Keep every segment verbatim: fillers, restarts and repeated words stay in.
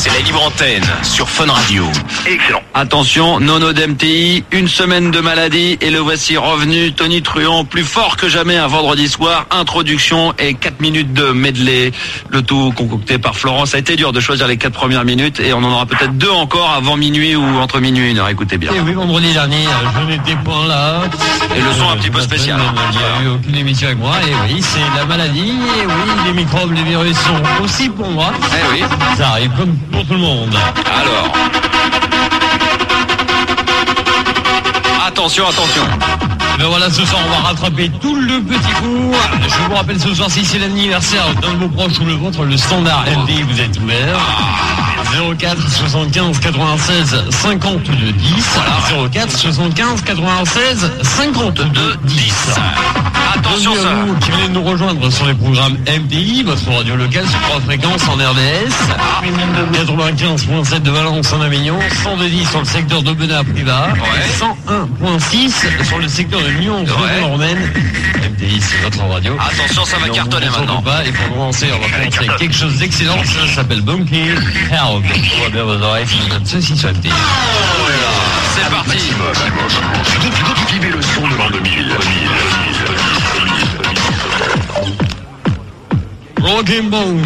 c'est la libre antenne sur Fun Radio. Excellent. Attention, Nono d'M T I, une semaine de maladie et le voici revenu, Tony Truant, plus fort que jamais un vendredi soir, introduction et quatre minutes de medley, le tout concocté par Florence. Ça a été dur de choisir les quatre premières minutes et on en aura peut-être deux encore avant minuit ou entre minuit et une heure, écoutez bien. Et oui, vendredi dernier, je n'étais point là. Et le son un petit peu spécial. Il n'y a eu aucune émission avec moi, et oui, c'est la maladie, et oui, les microbes, les virus sont aussi pour moi. Eh oui. Ça arrive comme pour tout le monde. Alors. Attention, attention. Ben voilà, ce soir, on va rattraper tout le petit coup. Je vous rappelle ce soir, si c'est l'anniversaire d'un de vos proches ou le vôtre, le standard M T I, vous êtes ouvert. zéro quatre soixante-quinze quatre-vingt-seize cinquante-deux dix. zéro quatre soixante-quinze quatre-vingt-seize cinquante-deux dix. Attention, ça. Vous qui venez de nous rejoindre sur les programmes M T I, votre radio locale sur trois fréquences en R D S. quatre-vingt-quinze virgule sept de Valence en Avignon, cent deux virgule dix sur le secteur d'Aubenas à Privas, Ouais. cent un virgule six sur le secteur de Lyon, en Romaine. M T I, c'est votre radio. Attention, ça va Et on cartonner vous maintenant. pas, et pour commencer, on va commencer avec quelque chose d'excellent, ça s'appelle Bunky Help. On voit bien vos oreilles, ça donne ceci sur M T I. C'est parti. Vivez le son de l'an deux mille. Rockin' Bones.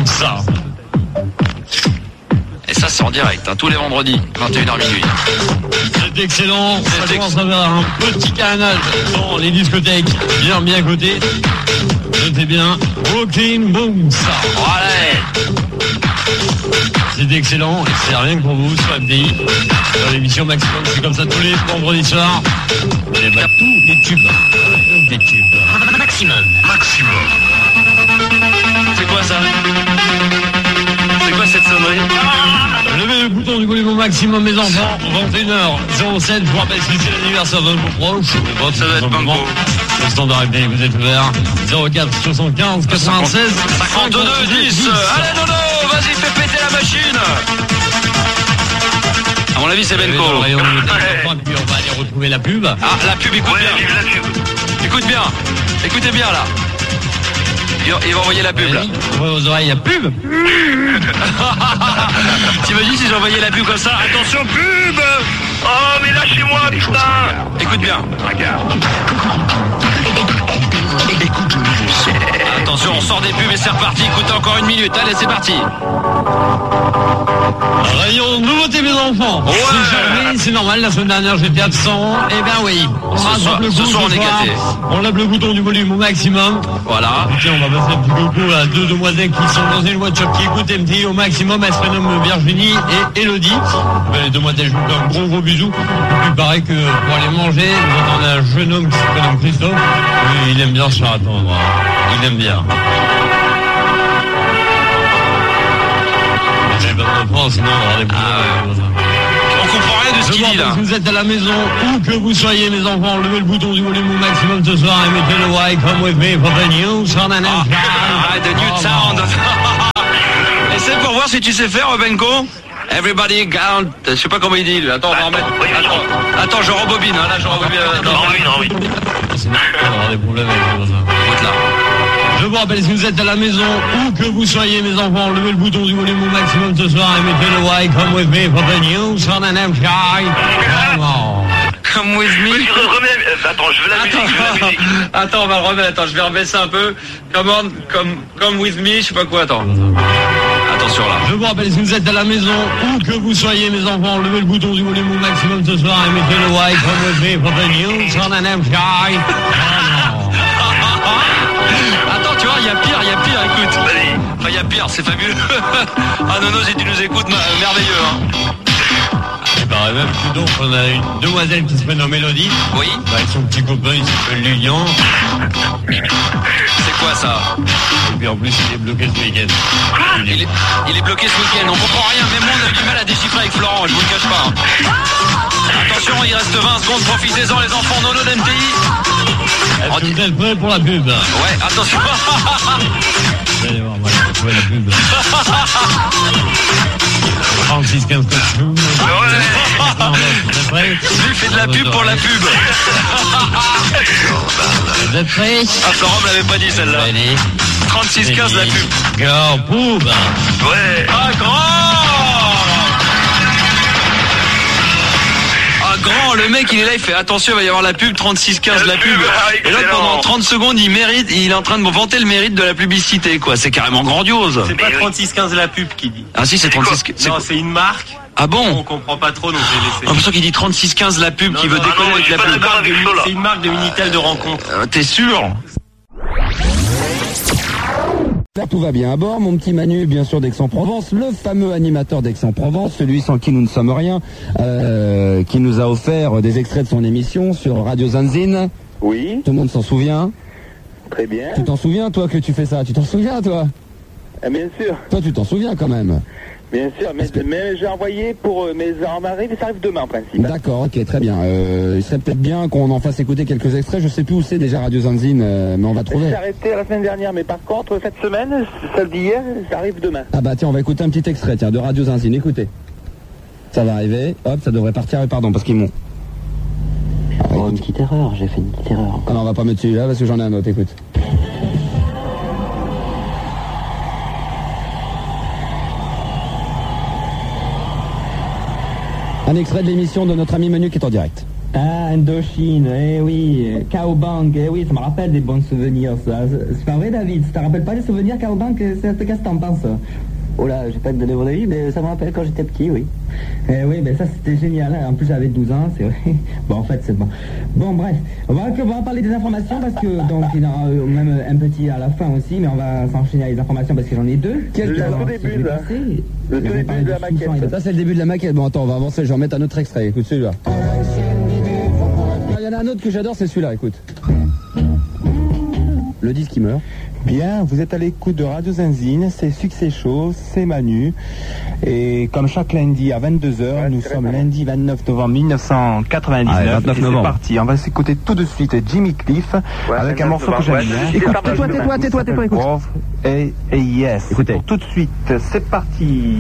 Et ça, c'est en direct, hein, tous les vendredis, vingt et une heures minuit. C'est excellent, ça C'est commence à faire un petit carnage dans les discothèques, bien bien coté. Notez bien, Rockin' Bones. Allez. C'est excellent, et c'est rien que pour vous sur M T I. Dans l'émission Maximum, c'est comme ça tous les vendredis soirs. Et bah tous les tubes. Tous les tubes. Maximum. Maximum. C'est quoi ça? C'est quoi cette sonnerie? Levez le bouton du volume au maximum, mes enfants. vingt et une heures zéro sept, je vous rappelle si c'est l'anniversaire d'un de vos proches. Ça doit être Banco. Le standard M T I, vous êtes ouvert. zéro quatre soixante-quinze quatre-vingt-seize cinquante-deux dix. Allez, Nono, vas-y, fais péter la machine. À mon avis, c'est Benko. On va aller retrouver la pub. Ah, la pub, écoute Ouais, bien. vive la pub. Écoute bien. Écoutez bien, là. Il va- il va envoyer la pub, là. Ouvrez vos oreilles, la pub. T'imagines si j'envoyais la pub comme ça? Attention, pub. Oh, mais lâchez-moi, putain. Écoute bien. Regarde. Écoute le nouveau son. Attention, on sort des pubs et c'est reparti. Écoutez encore une minute. Allez, c'est parti. Rayon nouveauté, mes enfants. Ouais. C'est jamais, c'est normal. La semaine dernière, j'étais absent. Eh ben oui. On Ce rattrape soir- le ce coup soir, on est soir. gâtés. On lève le bouton du volume au maximum. Voilà. Tiens, on va passer un petit coucou à deux demoiselles qui sont dans une voiture qui écoutent M T I au maximum. Elles se prénomment Virginie et Elodie. Ben, les demoiselles, je vous fais un gros gros bisou. Il paraît que pour aller manger, vous entendez un jeune homme qui se prénomme Christophe. Oui, il aime bien se faire attendre. Il aime bien. J'ai pas de réponse, sinon on aura des problèmes. On comprend rien de ce Je qu'il vois dit, là. que vous êtes à la maison, où que vous soyez, mes enfants, levez le bouton du volume au maximum ce soir et mettez le Y come with me for the news on an Ah, the new sound. Essaye pour voir si tu sais faire, Benko. Everybody count. Je sais pas comment il dit, lui. Attends, on va remettre. Attends, attends, je rembobine. Hein, là, je rembobine. Attends. Non, oui, non, oui. Sinon on aura des problèmes avec les voisins. Écoute, là. Je vous rappelle, si vous êtes à la maison, où que vous soyez, mes enfants, levez le bouton du volume au maximum ce soir et mettez le Y come with me for the news on an M P I. Come with me. Oui, remets la- Attends, je veux la musique, je veux la musique. Attends, on va le remettre. Attends, je vais rebaisser un peu. Come on, come, come with me. Je sais pas quoi. Attends. Attention, là. Je vous rappelle, si vous êtes à la maison, où que vous soyez, mes enfants, levez le bouton du volume au maximum ce soir et mettez le Y come with me for the news on an M P I. Attends, tu vois, il y a pire, il y a pire, écoute. Vas-y. Enfin, il y a pire, c'est fabuleux. Ah, Nono, si tu nous écoutes, ma- merveilleux, hein. Il paraît même que donc on a une demoiselle qui se prénomme Mélodie. Oui. Bah, avec son petit copain, il s'appelle Lilian. C'est quoi, ça? Et puis en plus, il est bloqué ce week-end. Il est, il est bloqué ce week-end, on comprend rien, même moi on a du mal à déchiffrer avec Florent, je vous le cache pas. Attention, il reste vingt secondes, profitez-en les enfants, Nono d'M T I. Est-ce que vous êtes prêts pour la pub? Ouais, attention. Vous allez voir, moi, je vais trouver la pub. trente-six quinze code chou. Ouais. Vous êtes prêts? Lui fait de la pub pour la pub. Vous êtes prêts? Ah, Florent me l'avait pas dit celle-là. Allez. trente-six quinze la pub. Go, pub. Ouais. Ah, grand. mec, il est là, il fait attention, il va y avoir la pub trente-six quinze, la pub. Et là, pendant trente secondes, il mérite, il est en train de me vanter le mérite de la publicité, quoi. C'est carrément grandiose. C'est pas trente-six quinze la pub qui dit. Ah si, c'est trente-six quinze. Non, c'est une marque. Ah bon? On comprend pas trop, donc j'ai laissé. J'ai l'impression qu'il dit trente-six quinze la pub, non, qui non, veut non, déconner non, avec la pub. C'est une marque de Minitel de rencontre. Euh, T'es sûr? Là, tout va bien à bord, mon petit Manu, bien sûr, d'Aix-en-Provence, le fameux animateur d'Aix-en-Provence, celui sans qui nous ne sommes rien, euh, qui nous a offert des extraits de son émission sur Radio Zanzine. Oui. Tout le monde s'en souvient. Très bien. Tu t'en souviens, toi, que tu fais ça? Tu t'en souviens, toi? Ah, bien sûr. Toi, tu t'en souviens quand même. Bien sûr, mais, que... mais j'ai envoyé pour euh, mes armes arrivent et ça arrive demain en principe. D'accord, ok, très bien. Euh, il serait peut-être bien qu'on en fasse écouter quelques extraits. Je sais plus où c'est déjà Radio Zanzine, euh, mais on va trouver. J'ai arrêté la semaine dernière, mais par contre, cette semaine, celle d'hier, ça arrive demain. Ah bah tiens, on va écouter un petit extrait, tiens, de Radio Zanzine. Écoutez. Ça va arriver. Hop, ça devrait partir. Pardon, parce qu'ils m'ont. Ah, oh, une petite erreur, j'ai fait une petite erreur. Ah non, on va pas mettre celui-là parce que j'en ai un autre, écoute. Un extrait de l'émission de notre ami Manu qui est en direct. Ah, Indochine, eh oui, Cowbang, eh oui, ça me rappelle des bons souvenirs, ça. C'est pas vrai, David? Ça te rappelle pas des souvenirs, Cowbang? Qu'est-ce que t'en penses? Oh là, j'ai pas de donner mon avis, mais ça me rappelle quand j'étais petit, oui. Eh oui, ben ça c'était génial, hein. En plus j'avais douze ans, c'est vrai. Bon, en fait, c'est bon. Bon, bref, on va, on va parler des informations parce que, donc, il y en aura même un petit à la fin aussi, mais on va s'enchaîner avec les informations parce que j'en ai deux. Quel le tout début, là. Le tout début de la maquette. Ça, c'est le début de la maquette. Bon, attends, on va avancer, je vais en mettre un autre extrait. Écoute celui-là. Il y en a un autre que j'adore, c'est celui-là, écoute. Le disque qui meurt. Bien, vous êtes à l'écoute de Radio Zanzine, c'est Succès Chaud, c'est Manu. Et comme chaque lundi à vingt-deux heures, ouais, nous sommes lundi vingt-neuf novembre mille neuf cent quatre-vingt-dix-neuf. Ah, vingt-neuf novembre. C'est parti, on va s'écouter tout de suite Jimmy Cliff, ouais, avec un morceau que j'aime bien. Écoute, tais-toi, tais-toi, tais-toi, tais-toi, écoute. Et, et yes. Écoutez. Pour tout de suite, c'est parti.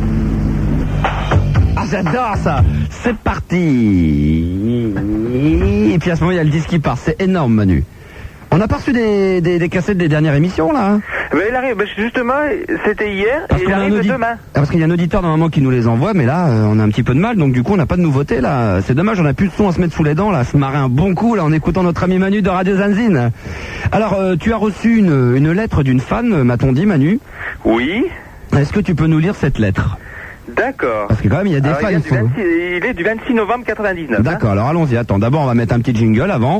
Ah, j'adore ça. C'est parti. Et puis à ce moment, il y a le disque qui part. C'est énorme, Manu. On a pas reçu des, des, des cassettes des dernières émissions, là, hein? Ben, il arrive, justement, c'était hier, parce et il arrive audi... demain. Ah, parce qu'il y a un auditeur, normalement, qui nous les envoie, mais là, euh, on a un petit peu de mal, donc du coup, on n'a pas de nouveauté, là. C'est dommage, on a plus de son à se mettre sous les dents, là, à se marrer un bon coup, là, en écoutant notre ami Manu de Radio Zanzine. Alors, euh, tu as reçu une, une lettre d'une fan, m'a-t-on dit, Manu? Oui. Est-ce que tu peux nous lire cette lettre? D'accord. Parce que quand même, il y a des alors, fans. Il, vingt-six, il est du vingt-six novembre quatre-vingt-dix-neuf. D'accord, hein. Alors allons-y, attends, d'abord, on va mettre un petit jingle avant.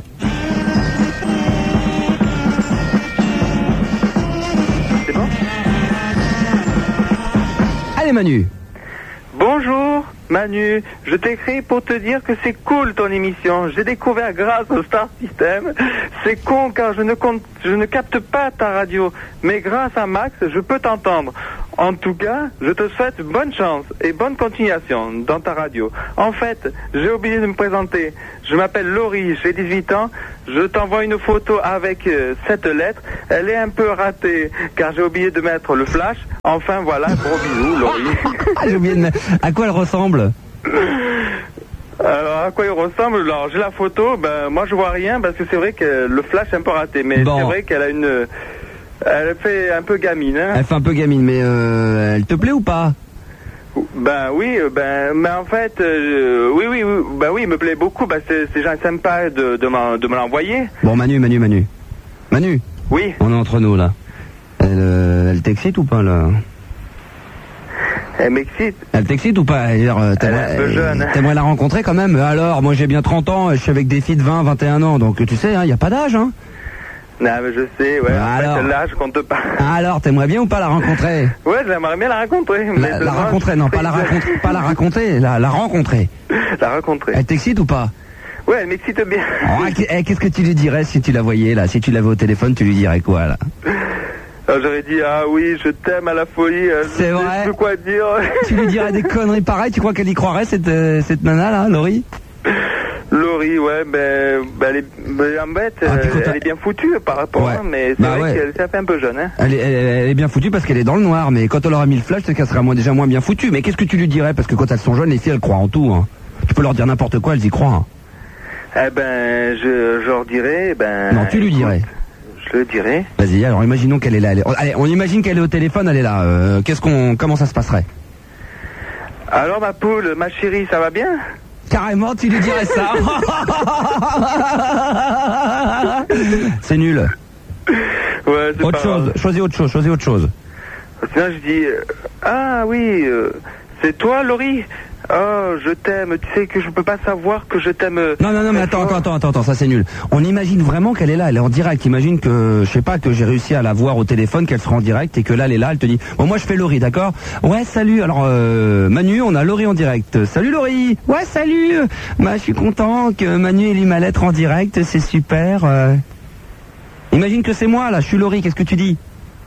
Allez Manu. Bonjour Manu, je t'écris pour te dire que c'est cool ton émission. J'ai découvert grâce au Star System. C'est con car je ne compte, je ne capte pas ta radio, mais grâce à Max, je peux t'entendre. En tout cas, je te souhaite bonne chance et bonne continuation dans ta radio. En fait, j'ai oublié de me présenter. Je m'appelle Laurie, j'ai dix-huit ans. Je t'envoie une photo avec euh, cette lettre. Elle est un peu ratée car j'ai oublié de mettre le flash. Enfin voilà, gros bisous Laurie. J'ai oublié de mettre... À quoi elle ressemble? Alors à quoi il ressemble? Alors j'ai la photo, ben moi je vois rien parce que c'est vrai que le flash est un peu raté. Mais bon. C'est vrai qu'elle a une... Elle fait un peu gamine, hein. Elle fait un peu gamine, mais euh, elle te plaît ou pas? Ben oui, ben, mais en fait, euh, oui, oui, oui, ben oui, il me plaît beaucoup, ben c'est, c'est sympa de, de, m'en, de me l'envoyer. Bon, Manu, Manu, Manu. Manu. Oui. On est entre nous, là. Elle, euh, elle t'excite ou pas, là? Elle m'excite. Elle t'excite ou pas? Elle est un peu jeune. T'aimerais la rencontrer quand même? Alors, moi j'ai bien trente ans, je suis avec des filles de vingt, vingt et un ans, donc tu sais, il hein, n'y a pas d'âge, hein. Non, mais je sais, ouais. Alors, en fait, l'âge compte pas. Alors, t'aimerais bien ou pas la rencontrer? Ouais, j'aimerais bien la rencontrer. Mais la, la rencontrer, non, pas la rencontrer, pas la raconter, la, la rencontrer. La rencontrer. Elle t'excite ou pas? Ouais, elle m'excite bien. Oh, qu'est-ce que tu lui dirais si tu la voyais, là? Si tu l'avais au téléphone, tu lui dirais quoi, là? Alors, j'aurais dit, ah oui, je t'aime à la folie. C'est vrai. Je sais plus quoi dire. Tu lui dirais des conneries pareilles, tu crois qu'elle y croirait, cette, euh, cette nana, là, Laurie? Laurie, ouais, ben, ben, elle est, ben, en fait, ah, elle, elle est bien foutue par rapport, ouais. hein, mais c'est bah vrai ouais. qu'elle s'est fait un peu jeune, hein. Elle est, elle, elle est bien foutue parce qu'elle est dans le noir, mais quand elle aura mis le flash, c'est qu'elle sera moins, déjà moins bien foutue. Mais qu'est-ce que tu lui dirais? Parce que quand elles sont jeunes, les filles, elles croient en tout, hein. Tu peux leur dire n'importe quoi, elles y croient, hein. Eh ben, je, je leur dirais, ben... Non, tu lui écoute, dirais. Je le dirais. Vas-y, alors imaginons qu'elle est là. Elle est... Allez, on imagine qu'elle est au téléphone, elle est là. Euh, qu'est-ce qu'on, comment ça se passerait? Alors, ma poule, ma chérie, ça va bien? Carrément, tu lui dirais ça. C'est nul. Ouais, c'est autre pas chose, grave. choisis autre chose, choisis autre chose. Sinon, je dis, euh, ah oui, euh, c'est toi, Laurie. Oh, je t'aime. Tu sais que je peux pas savoir que je t'aime. euh, Non, non, non, mais attends, attends, attends, attends, attends, ça c'est nul. On imagine vraiment qu'elle est là, elle est en direct. Imagine que, je sais pas, que j'ai réussi à la voir au téléphone, qu'elle sera en direct et que là, elle est là, elle te dit, bon, moi je fais Laurie, d'accord? Ouais, salut. Alors, euh, Manu, on a Laurie en direct. Salut Laurie. Ouais, salut. Bah, je suis content que Manu ait lu ma lettre en direct, c'est super. euh. Imagine que c'est moi, là, je suis Laurie, qu'est-ce que tu dis?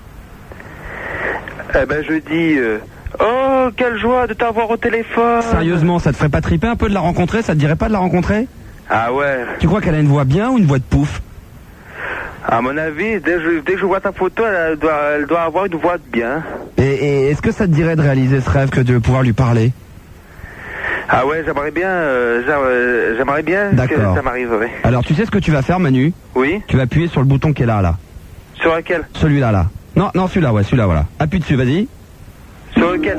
Eh ben, je dis, euh, oh, quelle joie de t'avoir au téléphone. Sérieusement, ça te ferait pas triper un peu de la rencontrer? Ça te dirait pas de la rencontrer? Ah ouais. Tu crois qu'elle a une voix bien ou une voix de pouf? À mon avis, dès que je, dès que je vois ta photo, elle doit, elle doit avoir une voix de bien. Et, et est-ce que ça te dirait de réaliser ce rêve que de pouvoir lui parler? Ah ouais, j'aimerais bien, euh, j'a- euh, j'aimerais bien que D'accord. ça m'arriverait. Alors, tu sais ce que tu vas faire, Manu? Oui. Tu vas appuyer sur le bouton qui est là, là. Sur lequel? Celui-là, là. Non, non, celui-là, ouais, celui-là, voilà. Appuie dessus, vas-y. Sur lequel?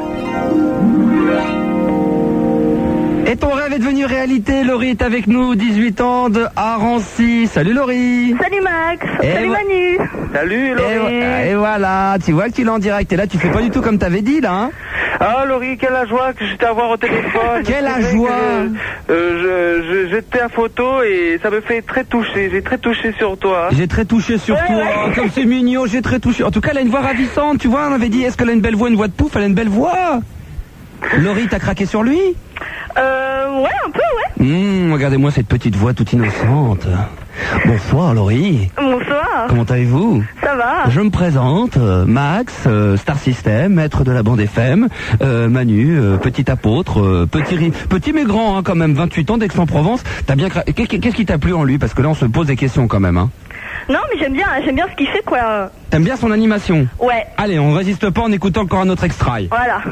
Et ton rêve est devenu réalité. Laurie est avec nous, dix-huit ans, de Arancy. Salut Laurie. Salut Max. Et Salut vo- Manu. Salut Et, Laurie. et voilà, tu vois que tu l'as en direct. Et là, tu fais pas du tout comme t'avais dit, là, hein? Ah Laurie, quelle la joie que je t'avoir au téléphone. Quelle la C'est vrai joie. que, euh, je, je, J'étais à photo et ça me fait très toucher. J'ai très touché sur toi. J'ai très touché sur Ouais, toi, ouais. comme c'est mignon, j'ai très touché. En tout cas, elle a une voix ravissante, tu vois, on avait dit, est-ce qu'elle a une belle voix, une voix de pouf? Elle a une belle voix. Laurie, t'as craqué sur lui? Euh, ouais, un peu, ouais. Hum, regardez-moi cette petite voix toute innocente. Bonsoir Laurie, Bonsoir. comment allez-vous? Ça va? Je me présente, euh, Max, euh, Star System, maître de la bande F M, euh, Manu, euh, petit apôtre, euh, petit ri- petit mais grand, hein, quand même, vingt-huit ans d'Aix-en-Provence. T'as bien cra- Qu'est- Qu'est-ce qui t'a plu en lui? Parce que là, on se pose des questions quand même, hein. Non, mais j'aime bien, j'aime bien ce qu'il fait, quoi. T'aimes bien son animation? Ouais. Allez, on résiste pas en écoutant encore un autre extrait. Voilà.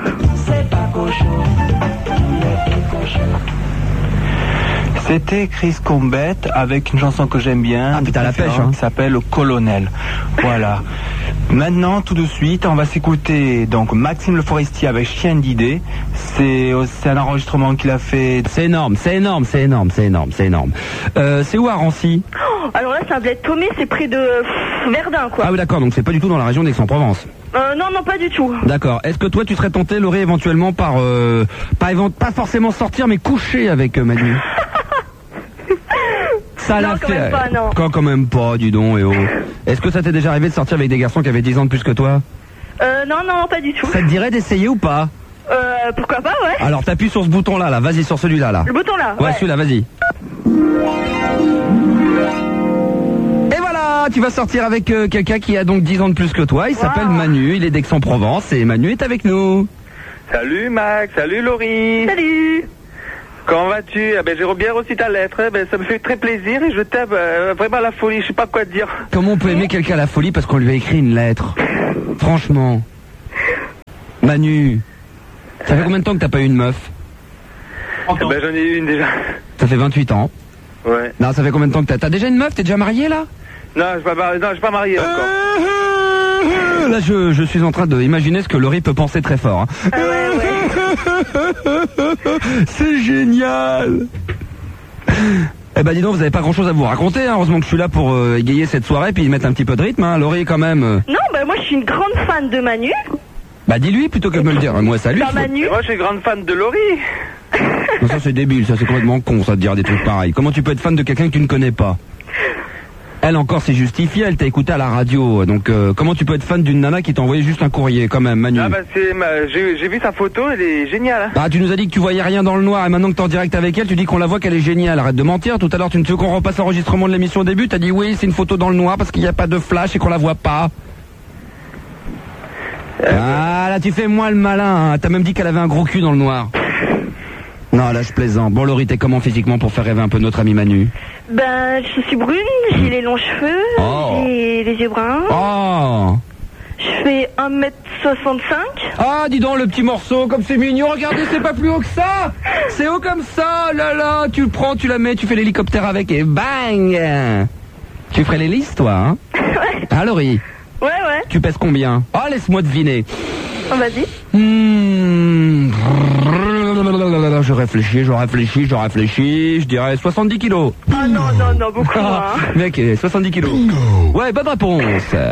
C'était Chris Combet avec une chanson que j'aime bien. Ah, putain, la pêche, hein. Qui s'appelle Colonel. Voilà. Maintenant, tout de suite, on va s'écouter donc Maxime Le Forestier avec Chien d'idée. C'est c'est un enregistrement qu'il a fait. C'est énorme, c'est énorme, c'est énorme, c'est énorme, c'est énorme. Euh, c'est où à Rancy? Oh, alors là, c'est un bled paumé, c'est près de pff, Verdun, quoi. Ah oui, d'accord, donc c'est pas du tout dans la région d'Aix-en-Provence. Euh, non, non, pas du tout. D'accord. Est-ce que toi, tu serais tenté, Laurie, éventuellement par, euh, pas, évent- pas forcément sortir, mais coucher avec euh, Manu? Ça Non, l'a quand fait. même pas, non. Quand, quand même pas, dis donc, et oh. Est-ce que ça t'est déjà arrivé de sortir avec des garçons qui avaient dix ans de plus que toi? Euh, non, non, pas du tout. Ça te dirait d'essayer ou pas? Euh, pourquoi pas, ouais. Alors t'appuies sur ce bouton-là, là. Vas-y, sur celui-là, là. Le bouton là. Ouais, celui-là, vas-y. Et voilà, tu vas sortir avec euh, quelqu'un qui a donc dix ans de plus que toi. Il Wow. s'appelle Manu, il est d'Aix-en-Provence et Manu est avec nous. Salut Max. Salut Laurie. Salut. Comment vas-tu? Ah ben, j'ai bien reçu ta lettre. Eh ben, ça me fait très plaisir et je t'aime euh, vraiment à la folie. Je sais pas quoi te dire. Comment on peut aimer quelqu'un à la folie parce qu'on lui a écrit une lettre? Franchement. Manu, ça fait combien de temps que t'as pas eu une meuf? Eh ben, j'en ai eu une déjà. Ça fait vingt-huit ans. Ouais. Non, ça fait combien de temps que t'as... T'as déjà une meuf? T'es déjà marié, là? Non, je suis pas marié. Non, je suis pas marié encore. Là, je, je suis en train d'imaginer ce que Laurie peut penser très fort. Hein. Ah ouais, ouais. C'est génial. Eh ben dis donc, vous avez pas grand chose à vous raconter, hein. Heureusement que je suis là pour euh, égayer cette soirée puis mettre un petit peu de rythme, hein. Laurie quand même. euh. Non, bah moi je suis une grande fan de Manu. Bah dis-lui plutôt que de me le dire. Moi salut. Bah Manu. Et moi, je suis grande fan de Laurie. Non, ça c'est débile, ça c'est complètement con ça de dire des trucs pareils. Comment tu peux être fan de quelqu'un que tu ne connais pas? Elle encore c'est justifié, elle t'a écouté à la radio. Donc euh, comment tu peux être fan d'une nana qui t'a envoyé juste un courrier quand même, Manu? Ah bah c'est ma... j'ai j'ai vu sa photo, elle est géniale. Hein. Ah, tu nous as dit que tu voyais rien dans le noir et maintenant que t'es en direct avec elle, tu dis qu'on la voit qu'elle est géniale. Arrête de mentir. Tout à l'heure, tu ne veux qu'on repasse l'enregistrement de l'émission au début. T'as dit oui, c'est une photo dans le noir parce qu'il n'y a pas de flash et qu'on la voit pas. Ah, là, tu fais moins le malin. Hein. T'as même dit qu'elle avait un gros cul dans le noir. Non, là, je plaisante. Bon, Laurie, t'es comment physiquement pour faire rêver un peu notre ami Manu? Ben, je suis brune, j'ai les longs cheveux, Oh. j'ai les yeux bruns. Oh. Je fais un mètre soixante-cinq. Ah, dis donc, le petit morceau, comme c'est mignon. Regardez, c'est pas plus haut que ça. C'est haut comme ça. Là, là, tu le prends, tu la mets, tu fais l'hélicoptère avec et bang. Tu ferais l'hélice, toi, hein? Ouais. Ah, Laurie, Ouais, ouais. tu pèses combien? Oh, laisse-moi deviner. Oh, vas-y. Hmm. je réfléchis, je réfléchis, je réfléchis, je dirais soixante-dix kilos. Ah non, non, non, beaucoup moins. Hein. Mec, soixante-dix kilos. Ouais, bonne réponse.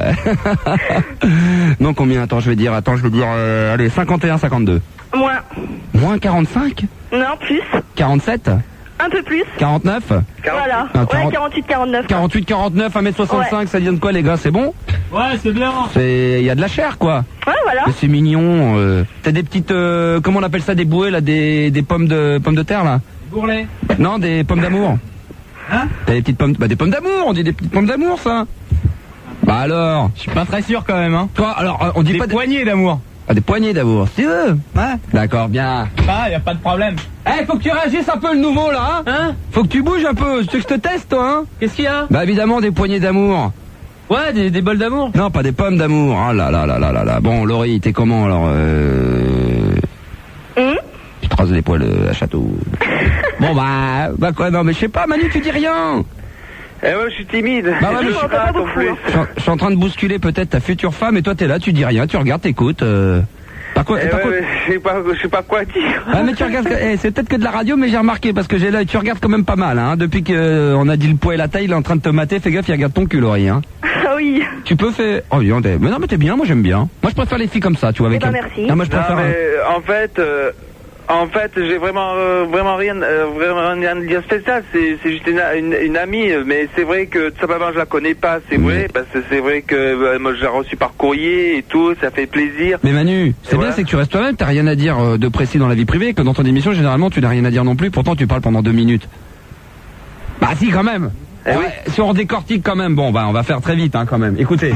Non, combien? Attends, je vais dire, attends, je vais dire, euh, allez, cinquante et un, cinquante-deux. Moins. Moins quarante-cinq? Non, plus. quarante-sept? Un peu plus. quarante-neuf? Voilà. Ah, Ouais, quarante quarante-huit, quarante-neuf. quarante-huit, quarante-neuf, un mètre soixante-cinq, Ouais. ça donne quoi les gars, c'est bon? Ouais, c'est bien. C'est, y a de la chair quoi. Ouais, voilà. Mais c'est mignon. Euh... T'as des petites, euh, comment on appelle ça, des bouées là, des, des pommes de pommes de terre là? Bourrelet. Non, des pommes d'amour. Hein? T'as des petites pommes, bah des pommes d'amour, on dit des petites pommes d'amour ça. Bah alors. Je suis pas très sûr quand même, hein. Toi, alors, euh, on dit Des pas des poignées d'amour. Ah, des poignées d'amour, si tu veux. Ouais. D'accord, bien. Ah, y a pas de problème. Eh, faut que tu réagisses un peu le nouveau là, hein, Hein? Faut que tu bouges un peu. Tu veux que je te teste, toi, hein? Qu'est-ce qu'il y a? Bah évidemment des poignées d'amour. Ouais, des, des bols d'amour. Non, pas des pommes d'amour. Ah là là là là là là. Bon, Laurie, t'es comment alors euh... Hum Tu te rases les poils euh, à château. Bon bah, bah quoi, non mais je sais pas, Manu, tu dis rien. Eh ouais, je suis timide. Bah ouais, mais je je suis pas non plus. Je suis en- je suis en train de bousculer peut-être ta future femme et toi t'es là, tu dis rien, tu regardes, t'écoutes. Euh... Par quoi, Eh par ouais, quoi- ouais, je sais pas, je sais pas quoi dire. Ah mais tu regardes, eh, c'est peut-être que de la radio, mais j'ai remarqué parce que j'ai là, tu regardes quand même pas mal, hein. Depuis que euh, on a dit le poids et la taille, il est en train de te mater. Fais gaffe, il regarde ton cul, Laurie, hein. Ah oui. Tu peux faire. Oh, dis donc, t'es- mais non, mais t'es bien, moi j'aime bien. Moi je préfère les filles comme ça, tu vois, avec. Eh ben, un- merci. Ah, moi je Non, préfère. mais euh, en fait, euh, en fait, j'ai vraiment, euh, vraiment rien, euh, vraiment rien de dire spécial. C'est, c'est juste une, une, une amie, mais c'est vrai que tout simplement je la connais pas. C'est vrai, parce que c'est vrai que euh, moi je l'ai reçue par courrier et tout, ça fait plaisir. Mais Manu, c'est Et bien, voilà. c'est que tu restes toi-même, t'as rien à dire euh, de précis dans la vie privée, que dans ton émission, généralement, tu n'as rien à dire non plus, pourtant tu parles pendant deux minutes. Bah si, quand même. Eh Ouais, oui. Si on redécortique quand même, bon, bah on va faire très vite, hein, quand même. Écoutez.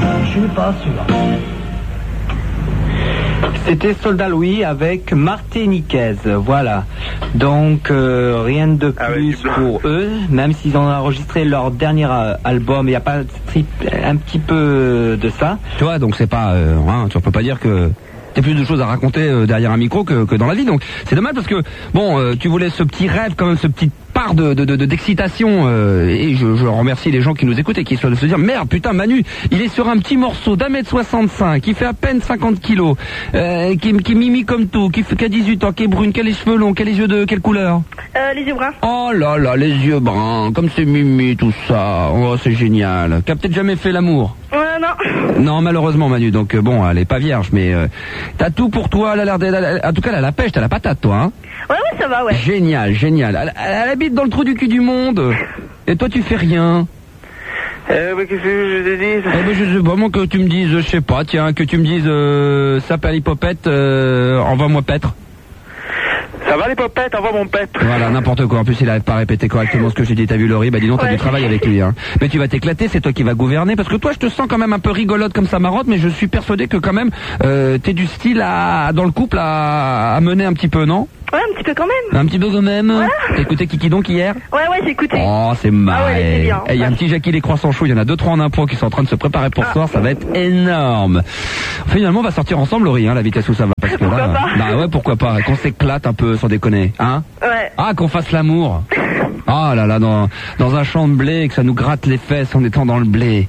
C'était Soldat Louis avec Martiniquaise, voilà. Donc euh, rien de Ah ouais, plus du blanc. pour eux, même s'ils ont enregistré leur dernier euh, album, il n'y a pas tri- un petit peu de ça. Tu vois, donc c'est pas, euh, hein, tu peux pas dire que t'as plus de choses à raconter euh, derrière un micro que, que dans la vie. Donc c'est dommage parce que bon, euh, tu voulais ce petit rêve quand même, ce petit part de de- de- de- d'excitation euh, et je, je remercie les gens qui nous écoutent et qui sont de se dire merde putain Manu, il est sur un petit morceau d'un mètre soixante-cinq, qui fait à peine cinquante kilos, euh, qui, qui est mimi comme tout, qui, fait, qui a dix-huit ans, qui est brune, qui a les cheveux longs, qui a les yeux de quelle couleur? Euh, les yeux bruns. Oh là là, les yeux bruns, comme c'est mimi tout ça, oh c'est génial. Qui a peut-être jamais fait l'amour? Ouais, non. Non, malheureusement, Manu. Donc euh, bon, elle est pas vierge, mais euh, t'as tout pour toi. Elle a l'air d'être- elle a- en tout cas, elle a la pêche, t'as la patate, toi. Hein. Ouais, ouais, ça va, ouais. Génial, génial. Elle, elle habite dans le trou du cul du monde. Et toi, tu fais rien. Eh mais qu'est-ce que je te dis? Eh ben, je sais pas, moi, que tu me dises, je sais pas, tiens, que tu me dises, euh, ça perd l'hypopète, euh, envoie-moi paître. Ça va les popettes, envoie mon pète. Voilà, n'importe quoi. En plus, il n'arrive pas à répéter correctement ce que j'ai dit. T'as vu, Laurie? Bah, dis donc, t'as Ouais. du travail avec lui, hein. Mais tu vas t'éclater, c'est toi qui vas gouverner. Parce que toi, je te sens quand même un peu rigolote comme ça marotte, mais je suis persuadé que quand même, euh, t'es du style à, dans le couple à, à mener un petit peu, non? Ouais, un petit peu quand même. Un petit peu quand même. Voilà. T'as écouté Kiki Donc hier? Ouais, ouais, j'ai écouté. Oh, c'est Ah ouais, marrant. elle était bien. Il y a un petit Jackie les croissants chauds, il y en a deux, trois en un pot qui sont en train de se préparer pour ce Ah. soir, ça va être énorme. Finalement, on va sortir ensemble, Laurie, hein, la vitesse où ça va. Parce que Pourquoi là, pas bah ouais, pourquoi pas. Qu'on s'éclate un peu, sans déconner, hein? Ouais. Ah, qu'on fasse l'amour. Ah là là, dans, dans un champ de blé, que ça nous gratte les fesses en étant dans le blé.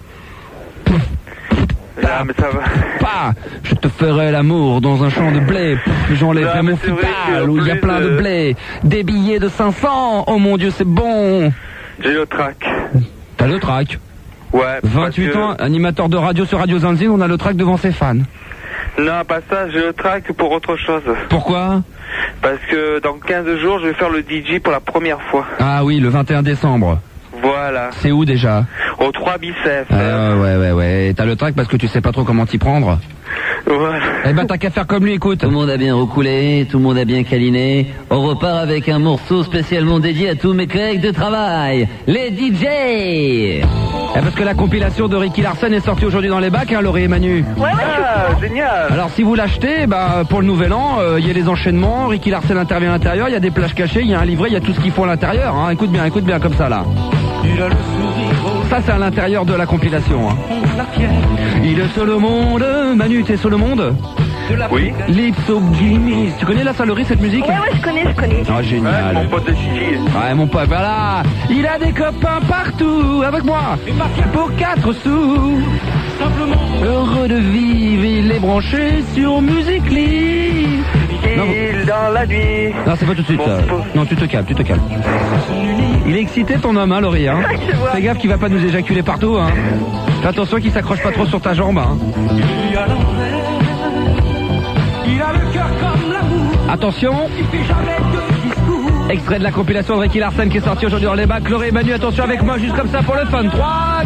Ah, mais ça va. Pas, je te ferai l'amour dans un champ de blé. Pff, J'enlèverai Ah, mais mon c'est vrai futal que, où il y a en plein plus, de euh, blé. Des billets de cinq cents. Oh mon Dieu, c'est bon. J'ai le trac. T'as le trac. Ouais. vingt-huit parce que- ans, animateur de radio sur Radio Zanzine, on a le trac devant ses fans. Non, pas ça, j'ai le trac pour autre chose. Pourquoi? Parce que dans quinze jours, je vais faire le D J pour la première fois. Ah oui, le vingt et un décembre. Voilà. C'est où déjà? Aux trois biceps. Ah ouais, ouais, ouais. Et t'as le trac parce que tu sais pas trop comment t'y prendre. Voilà. Eh ben t'as qu'à faire comme lui, écoute. Tout le monde a bien recoulé, tout le monde a bien câliné. On repart avec un morceau spécialement dédié à tous mes collègues de travail, les D J. Eh, parce que la compilation de Ricky Larson est sortie aujourd'hui dans les bacs, hein, Laurie et Manu. Ouais, ouais, Ah, génial. Alors si vous l'achetez, bah pour le nouvel an, euh, il y a les enchaînements, Ricky Larson intervient à l'intérieur, il y a des plages cachées, il y a un livret, il y a tout ce qu'il faut à l'intérieur. Hein. Écoute bien, écoute bien comme ça là. Ça c'est à l'intérieur de la compilation. Hein. Il est seul au monde. Manu, t'es seul au monde? Oui. Lipso Guinness. Tu connais la salerie cette musique? ouais, ouais, je connais, je connais. Ah Ouais, génial. mon pote de Chichi. Ouais mon pote, voilà. Il a des copains partout avec moi. Pour quatre sous. Heureux de vivre, il est branché sur Musique.ly. Non, Il dans la nuit. Non, c'est pas tout de suite. Mon euh, pauvre. Non, tu te calmes, tu te calmes. Il est excité ton homme, hein, Laurie. Hein. Je vois. Fais gaffe qu'il va pas nous éjaculer partout. Hein. Fais attention qu'il s'accroche pas trop sur ta jambe. Hein. Attention. Extrait de la compilation de Ricky Larsen qui est sorti aujourd'hui dans les bacs. Laurie et Manu, attention avec moi, juste comme ça pour le fun. trois